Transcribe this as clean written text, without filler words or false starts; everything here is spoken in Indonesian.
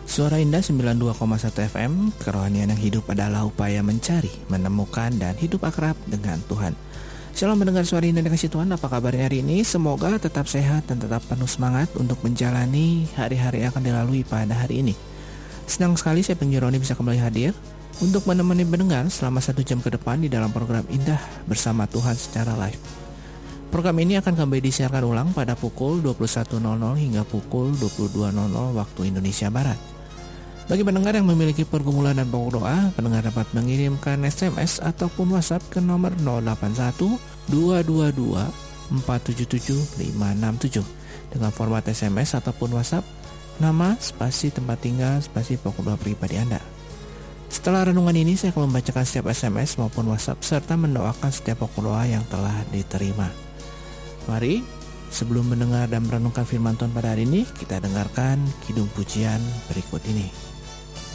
Suara Indah 92,1 FM, kerohanian yang hidup adalah upaya mencari, menemukan, dan hidup akrab dengan Tuhan. Shalom mendengar suara Indah dikasih Tuhan, apa kabarnya hari ini? Semoga tetap sehat dan tetap penuh semangat untuk menjalani hari-hari yang akan dilalui pada hari ini. Senang sekali saya Pengen Roni bisa kembali hadir untuk menemani pendengar selama 1 jam ke depan di dalam program Indah Bersama Tuhan secara live. Program ini akan kembali disiarkan ulang pada pukul 21.00 hingga pukul 22.00 waktu Indonesia Barat. Bagi pendengar yang memiliki pergumulan dan pokok doa, pendengar dapat mengirimkan SMS ataupun WhatsApp ke nomor 081 222 477 567 dengan format SMS ataupun WhatsApp, nama, spasi tempat tinggal, spasi pokok doa pribadi Anda. Setelah renungan ini, saya akan membacakan setiap SMS maupun WhatsApp serta mendoakan setiap pokok doa yang telah diterima. Mari, sebelum mendengar dan merenungkan firman Tuhan pada hari ini, kita dengarkan kidung pujian berikut ini.